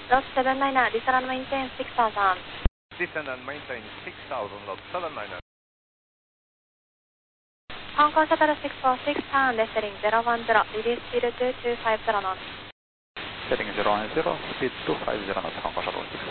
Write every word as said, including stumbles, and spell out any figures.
Lost seven niner, descend and maintain six thousand. Descend and maintain six thousand, lost seven niner. Hong Kong Shuttle six four six, turn left heading zero one zero, release speed two two five zero knots. Heading zero one zero, speed two five zero knots, Hong Kong Shuttle six